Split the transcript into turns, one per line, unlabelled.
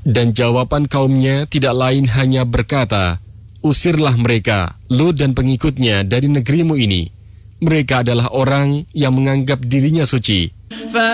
Dan jawaban kaumnya tidak lain hanya berkata, "Usirlah mereka, Lut dan pengikutnya dari negerimu ini. Mereka adalah orang yang menganggap dirinya suci."